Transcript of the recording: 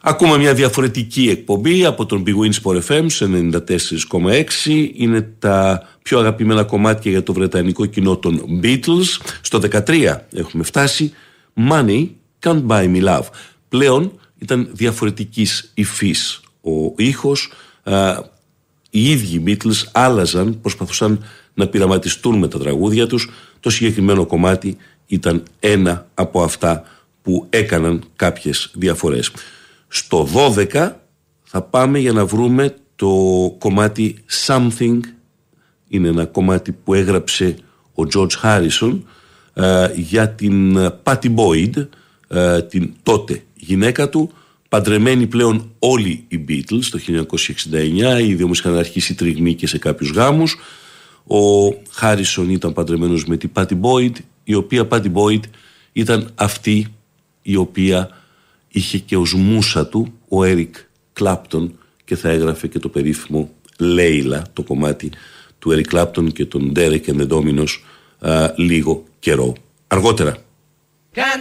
Ακούμε μια διαφορετική εκπομπή από τον Big Win Sport FM σε 94,6. Είναι τα πιο αγαπημένα κομμάτια για το βρετανικό κοινό των Beatles. Στο 13 έχουμε φτάσει. Money Can't Buy Me Love. Πλέον ήταν διαφορετικής υφής ο ήχος. Οι ίδιοι Beatles άλλαζαν, προσπαθούσαν να πειραματιστούν με τα τραγούδια τους. Το συγκεκριμένο κομμάτι ήταν ένα από αυτά που έκαναν κάποιες διαφορές. Στο 12 θα πάμε για να βρούμε το κομμάτι Something. Είναι ένα κομμάτι που έγραψε ο George Harrison για την Pattie Boyd, την τότε γυναίκα του. Παντρεμένοι πλέον όλοι οι Beatles το 1969, ήδη όμως είχαν αρχίσει τριγμοί και σε κάποιους γάμους. Ο Harrison ήταν παντρεμένος με την Pattie Boyd, η οποία Pattie Boyd ήταν αυτή η οποία είχε και ως μούσα του ο Eric Clapton και θα έγραφε και το περίφημο Layla, το κομμάτι του Eric Clapton και τον Derek and the Dominos λίγο καιρό αργότερα.